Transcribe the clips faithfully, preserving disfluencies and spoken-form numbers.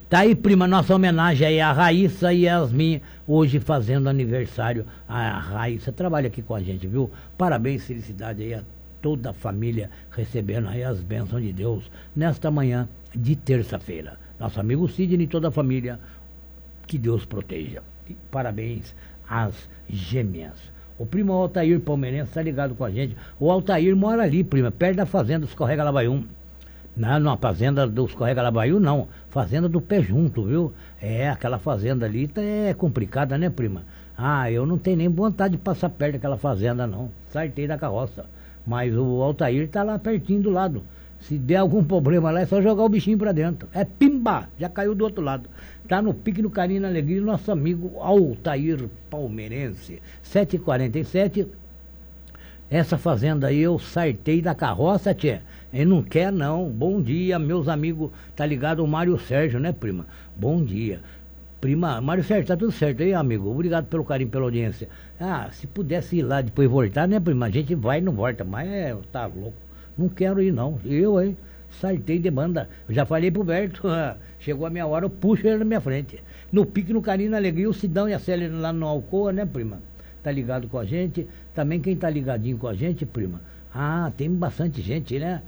Tá aí, prima, nossa homenagem aí a Raíssa e Yasmin, hoje fazendo aniversário. A Raíssa trabalha aqui com a gente, viu? Parabéns, felicidade aí a toda a família recebendo aí as bênçãos de Deus nesta manhã de terça-feira. Nosso amigo Sidney e toda a família, que Deus proteja. E parabéns às gêmeas. O primo Altair Palmeirense está ligado com a gente. O Altair mora ali, prima, perto da fazenda dos Escorrega Labaiú. Não, não, a fazenda dos Escorrega Labaiú não, fazenda do Pé Junto, viu? É, aquela fazenda ali tá, é complicada, né, prima? Ah, eu não tenho nem vontade de passar perto daquela fazenda, não. Sartei da carroça. Mas o Altair tá lá pertinho do lado. Se der algum problema lá, é só jogar o bichinho pra dentro. É pimba, já caiu do outro lado. Tá no pique, no carinho, na alegria, nosso amigo Altair Palmeirense. sete e quarenta e sete. Essa fazenda aí eu sartei da carroça, tchê. Ele não quer, não. Bom dia, meus amigos. Tá ligado o Mário Sérgio, né, prima? Bom dia. Prima, Mário Sérgio, tá tudo certo aí, amigo? Obrigado pelo carinho, pela audiência. Ah, se pudesse ir lá depois voltar, né, prima? A gente vai e não volta, mas é, tá louco. Não quero ir, não. Eu, hein? Sartei de banda. Eu já falei pro Berto, chegou a minha hora, eu puxo ele na minha frente. No pique, no carinho, na alegria, o Sidão e a Célia lá no Alcoa, né, prima? Tá ligado com a gente. Também quem tá ligadinho com a gente, prima? Ah, tem bastante gente, né?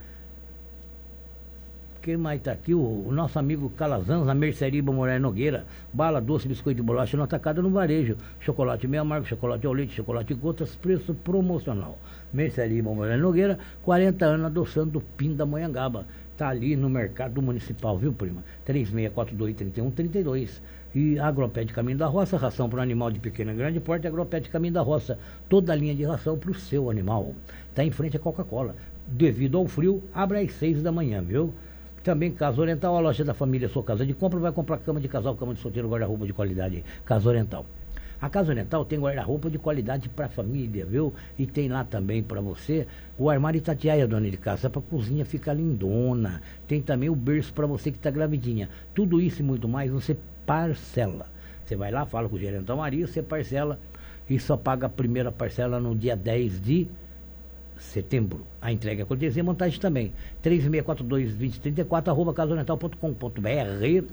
Quem mais tá aqui? O, o nosso amigo Calazans, a Merceria Moraes Nogueira, bala, doce, biscoito de bolacha no atacado, no varejo, chocolate meio amargo, chocolate ao leite, chocolate gotas, preço promocional. Merceria Moraes Nogueira, quarenta anos adoçando o Pindamonhangaba. Tá ali no mercado municipal, viu, prima? três seis quatro dois, três um três dois. E Agropet Caminho da Roça, ração para animal de pequeno e grande porte, Agropet Caminho da Roça, toda a linha de ração para o seu animal. Tá em frente à Coca-Cola. Devido ao frio, abre às seis da manhã, viu? Também Casa Oriental, a loja da família, sua casa de compra, vai comprar cama de casal, cama de solteiro, guarda-roupa de qualidade. Casa Oriental. A Casa Oriental tem guarda-roupa de qualidade para a família, viu? E tem lá também para você o armário Itatiaia, dona de casa, para a cozinha ficar lindona. Tem também o berço para você que está gravidinha. Tudo isso e muito mais você parcela. Você vai lá, fala com o gerentão Maria, você parcela e só paga a primeira parcela no dia dez de setembro. A entrega é cortesia e montagem também. três seis quatro dois, dois zero três quatro, arroba casaoriental ponto com ponto br.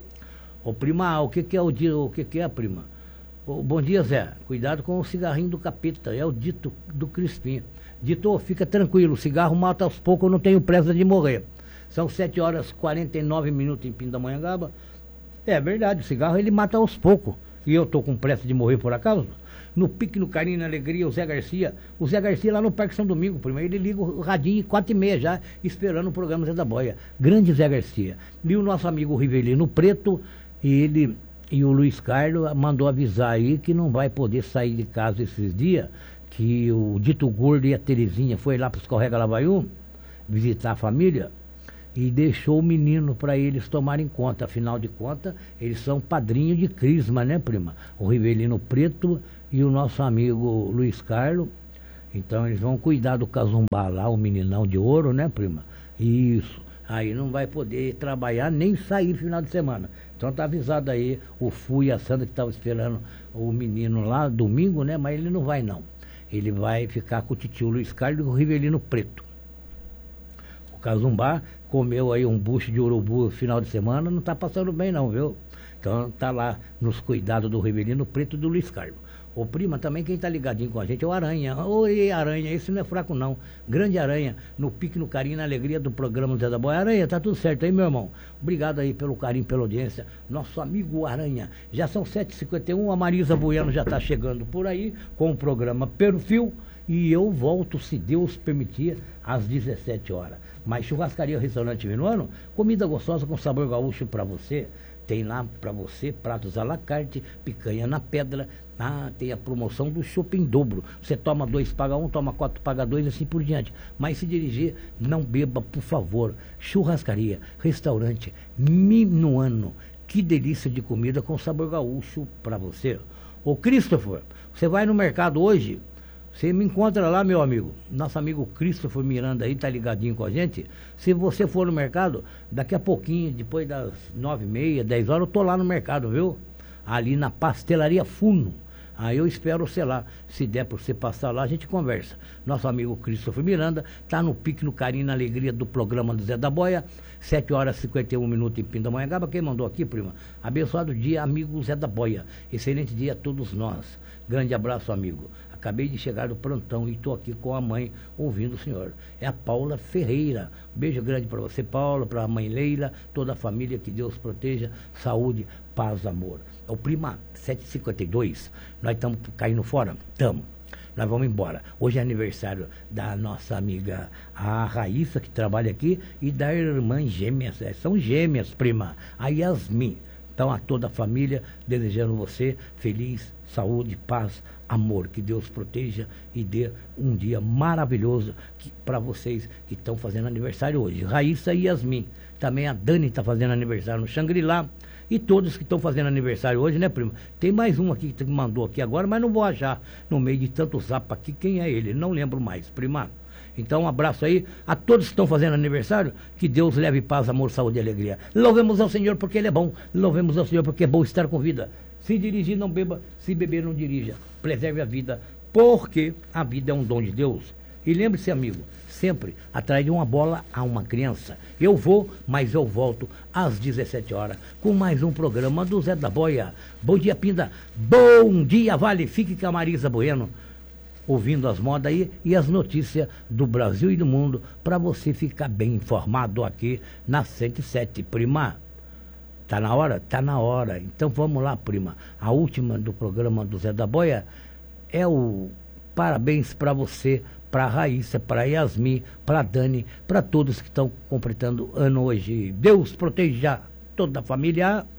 Ô prima, o que que é o dia, o que que é, prima? Ô, bom dia, Zé. Cuidado com o cigarrinho do capeta, é o dito do Crispim. Dito, fica tranquilo, o cigarro mata aos poucos, eu não tenho pressa de morrer. São sete horas e quarenta e nove minutos em Pindamonhangaba. É verdade, o cigarro ele mata aos poucos. E eu tô com pressa de morrer por acaso? No pique, no carinho, na alegria, o Zé Garcia. O Zé Garcia lá no Parque São Domingo, primeiro ele liga o radinho quatro e meia já, esperando o programa Zé da Boia. Grande Zé Garcia. E o nosso amigo Rivelino Preto, e ele e o Luiz Carlos mandou avisar aí que não vai poder sair de casa esses dias, que o Dito Gordo e a Terezinha foi lá para os Escorrega Labaiú visitar a família e deixou o menino para eles tomarem conta. Afinal de contas, eles são padrinhos de crisma, né, prima? O Rivelino Preto e o nosso amigo Luiz Carlos. Então eles vão cuidar do Cazumbá lá, o meninão de ouro, né, prima? Isso. Aí não vai poder trabalhar nem sair no final de semana. Então tá avisado aí o Fu e a Sandra que estavam esperando o menino lá domingo, né? Mas ele não vai não. Ele vai ficar com o titio Luiz Carlos e o Rivelino Preto. O Cazumbá comeu aí um bucho de urubu no final de semana, não tá passando bem não, viu? Então tá lá nos cuidados do Rivelino Preto e do Luiz Carlos. Ô prima, também quem tá ligadinho com a gente é o Aranha. Oi, Aranha, esse não é fraco não. Grande Aranha, no pique, no carinho, na alegria do programa Zé da Boia. Aranha, tá tudo certo aí, meu irmão? Obrigado aí pelo carinho, pela audiência. Nosso amigo Aranha. Já são sete e cinquenta e um, a Marisa Bueno já tá chegando por aí com o programa Perfil. E eu volto, se Deus permitir, às dezessete horas. Mas Churrascaria Restaurante Minuano, comida gostosa com sabor gaúcho pra você. Tem lá para você pratos à la carte, picanha na pedra. Ah, tem a promoção do chopp em dobro. Você toma dois, paga um, toma quatro, paga dois, assim por diante. Mas se dirigir, não beba, por favor. Churrascaria, restaurante Minuano. Que delícia de comida com sabor gaúcho para você. Ô Christopher, você vai no mercado hoje? Você me encontra lá, meu amigo. Nosso amigo Christopher Miranda aí, tá ligadinho com a gente. Se você for no mercado, daqui a pouquinho, depois das nove e meia, dez horas, eu tô lá no mercado, viu? Ali na Pastelaria Funo. Aí eu espero você lá. Se der para você passar lá, a gente conversa. Nosso amigo Christopher Miranda está no pique, no carinho, na alegria do programa do Zé da Boia. sete horas e cinquenta e um minutos em Pindamonhangaba. Quem mandou aqui, prima? Abençoado dia, amigo Zé da Boia. Excelente dia a todos nós. Grande abraço, amigo. Acabei de chegar do plantão e estou aqui com a mãe ouvindo o senhor. É a Paula Ferreira. Um beijo grande para você, Paula, para a mãe Leila, toda a família, que Deus proteja, saúde, paz, amor. É o Prima sete e cinquenta e dois. Nós estamos caindo fora? Estamos. Nós vamos embora. Hoje é aniversário da nossa amiga a Raíssa, que trabalha aqui, e da irmã gêmeas. É, são gêmeas, prima. A Yasmin. Então, a toda a família, desejando você feliz, saúde, paz, amor. Que Deus proteja e dê um dia maravilhoso para vocês que estão fazendo aniversário hoje. Raíssa e Yasmin. Também a Dani está fazendo aniversário no Xangri-Lá. E todos que estão fazendo aniversário hoje, né, prima? Tem mais um aqui que mandou aqui agora, mas não vou achar no meio de tanto zap aqui quem é ele. Não lembro mais, prima. Então, um abraço aí a todos que estão fazendo aniversário. Que Deus leve paz, amor, saúde e alegria. Louvemos ao Senhor porque Ele é bom. Louvemos ao Senhor porque é bom estar com vida. Se dirigir, não beba. Se beber, não dirija. Preserve a vida, porque a vida é um dom de Deus. E lembre-se, amigo, sempre atrás de uma bola há uma criança. Eu vou, mas eu volto às dezessete horas com mais um programa do Zé da Boia. Bom dia, Pinda. Bom dia, Vale. Fique com a Marisa Bueno, ouvindo as modas aí e as notícias do Brasil e do mundo, para você ficar bem informado aqui na cento e sete, prima. Tá na hora? Tá na hora. Então vamos lá, prima. A última do programa do Zé da Boia é o parabéns para você, para a Raíssa, para a Yasmin, para a Dani, para todos que estão completando ano hoje. Deus proteja toda a família.